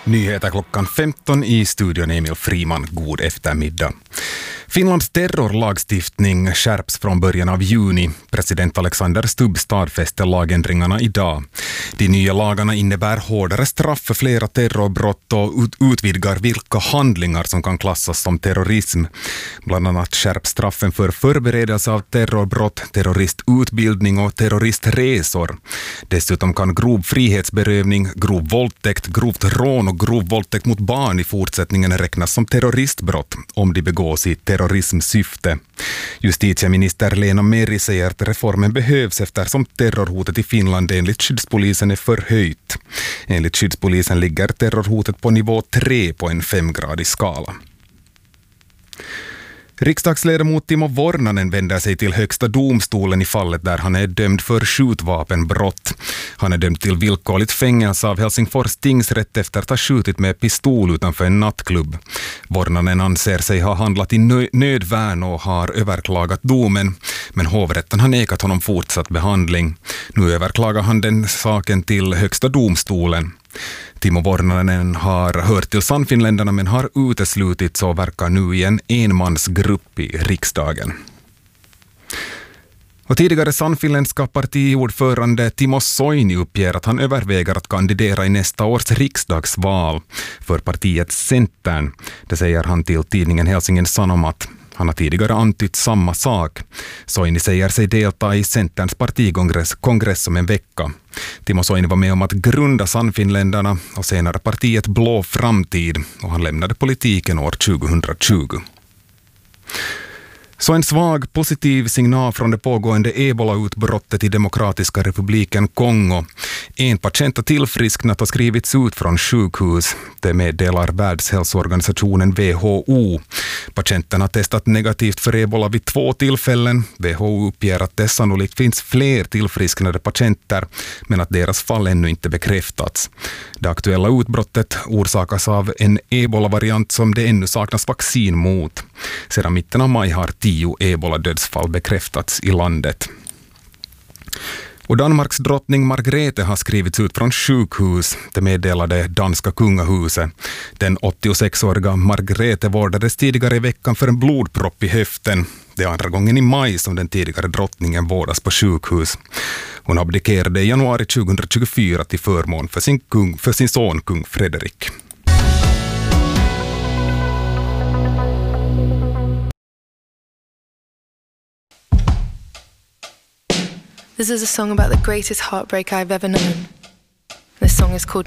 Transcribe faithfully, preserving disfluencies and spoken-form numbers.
Nyheter klockan femton i studion Emil Friman. God eftermiddag. Finlands terrorlagstiftning skärps från början av juni. President Alexander Stubb stadfäste lagändringarna idag. De nya lagarna innebär hårdare straff för flera terrorbrott och utvidgar vilka handlingar som kan klassas som terrorism. Bland annat skärps straffen för förberedelse av terrorbrott, terroristutbildning och terroristresor. Dessutom kan grov frihetsberövning, grov våldtäkt, grovt rån och grov våldtäkt mot barn i fortsättningen räknas som terroristbrott om de begås i terrorismsyfte. Justitieminister Lena Meri säger att reformen behövs eftersom terrorhotet i Finland enligt skyddspolisen är förhöjt. Enligt skyddspolisen ligger terrorhotet på nivå tre på en femgradig skala. Riksdagsledamot Timo Vornanen vänder sig till högsta domstolen i fallet där han är dömd för skjutvapenbrott. Han är dömd till villkorligt fängelse av Helsingfors tingsrätt efter att ha skjutit med pistol utanför en nattklubb. Vornanen anser sig ha handlat i nödvärn och har överklagat domen, men hovrätten har nekat honom fortsatt behandling. Nu överklagar han den saken till högsta domstolen. Timo Vornanen har hört till Sannfinländarna men har uteslutits och verkar nu i en enmansgrupp i riksdagen. Och tidigare Sannfinländska partiordförande Timo Soini uppger att han överväger att kandidera i nästa års riksdagsval för partiet Centern. Det säger han till tidningen Helsingin Sanomat. Han har tidigare antytt samma sak. Soini säger sig delta i Centerns partikongress kongress om en vecka. Timo Soini var med om att grunda Sannfinländarna och senare partiet Blå framtid, och han lämnade politiken år tjugohundratjugo. Så en svag positiv signal från det pågående ebola-utbrottet i Demokratiska republiken Kongo. En patient har tillfrisknat och skrivits ut från sjukhus. Det meddelar Världshälsoorganisationen W H O. Patienten har testat negativt för ebola vid två tillfällen. W H O uppger att det sannolikt finns fler tillfrisknade patienter, men att deras fall ännu inte bekräftats. Det aktuella utbrottet orsakas av en ebola-variant som det ännu saknas vaccin mot. Sedan mitten av maj har tio ebola-dödsfall bekräftats i landet. Och Danmarks drottning Margrethe har skrivits ut från sjukhus. Det meddelade danska kungahuset. Den åttiosex-åriga Margrethe vårdades tidigare i veckan för en blodpropp i höften. Det är andra gången i maj som den tidigare drottningen vårdas på sjukhus. Hon abdikerade i januari tjugohundratjugofyra till förmån för sin, kung, för sin son kung Fredrik. This is a song about the greatest heartbreak I've ever known. This song is called